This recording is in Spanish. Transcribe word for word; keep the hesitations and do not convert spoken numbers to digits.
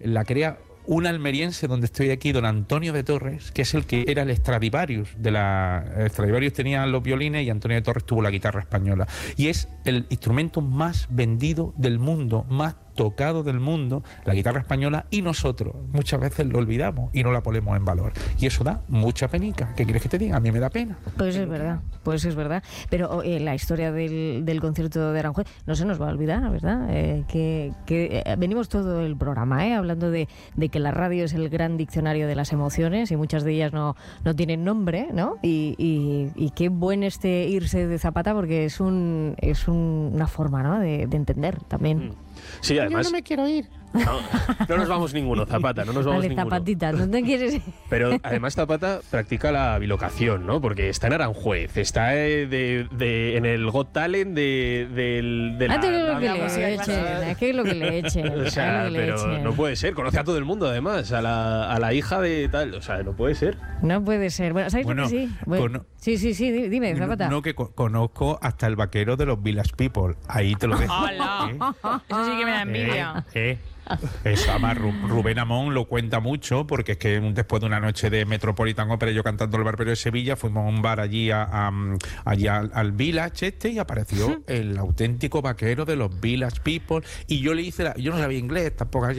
la crea un almeriense, donde estoy aquí, don Antonio de Torres, que es el que era el Stradivarius de la... El Stradivarius tenía los violines y Antonio de Torres tuvo la guitarra española. Y es el instrumento más vendido del mundo, más tocado del mundo, la guitarra española, y nosotros muchas veces lo olvidamos y no la ponemos en valor. Y eso da mucha penica. ¿Qué quieres que te diga? A mí me da pena. Pues es verdad, pues es verdad. Pero eh, la historia del, del concierto de Aranjuez no se nos va a olvidar, ¿verdad? Eh, que que eh, venimos todo el programa eh, hablando de, de que la radio es el gran diccionario de las emociones y muchas de ellas no, no tienen nombre, ¿no? Y, y, y qué buen este irse de Zapata, porque es un es un, una forma, ¿no?, de, de entender también. Mm. Sí, además... Yo no me quiero ir. No, no nos vamos ninguno, Zapata, no nos vamos vale, ninguno. Zapatita, ¿no te quieres ir? Pero además Zapata practica la bilocación, ¿no? Porque está en Aranjuez, está eh, de, de, en el Got Talent de, de, de la... Ah, te lo que la- le echen, es que lo que le echen. O sea, es lo que le pero echen. no puede ser, conoce a todo el mundo además, a la, a la hija de tal, o sea, no puede ser. No puede ser. Bueno, ¿sabéis Bueno, lo que sí? Bueno, cono- sí, sí, sí, di- dime, Zapata. No, que co- conozco hasta el vaquero de los Village People. Ahí te lo dejo. ¡Hala! Eso sí que me da envidia. Eh, eh. Eso, además, Ru- Rubén Amón lo cuenta mucho, porque es que después de una noche de Metropolitan Opera, yo cantando el Barbero de Sevilla, fuimos a un bar allí, a, a- allí al, al Village este, y apareció el auténtico vaquero de los Village People, y yo le hice, la, yo no sabía inglés tampoco,